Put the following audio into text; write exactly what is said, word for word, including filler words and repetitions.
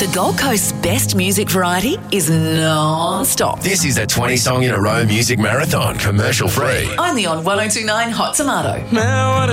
The Gold Coast's best music variety is non-stop. This is a twenty song in a row music marathon, commercial free. Only on one oh two nine Hot Tomato. Man, what a